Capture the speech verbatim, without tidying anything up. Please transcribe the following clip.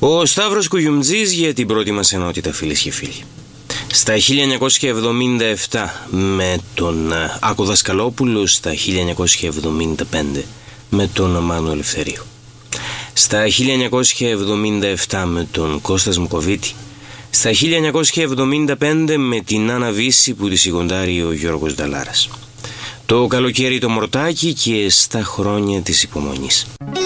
Ο Σταύρος Κουγιουμτζής για την πρώτη μας ενότητα, φίλες και φίλοι. Στα χίλια εννιακόσια εβδομήντα επτά με τον Άκο Δασκαλόπουλο, στα χίλια εννιακόσια εβδομήντα πέντε με τον Μάνο Ελευθερίου, στα χίλια εννιακόσια εβδομήντα επτά με τον Κώστα Σμουκοβίτη, στα χίλια εννιακόσια εβδομήντα πέντε με την Άννα Βύση που τη σιγοντάρει ο Γιώργος Νταλάρας, το καλοκαίρι το Μορτάκι και στα χρόνια της υπομονής.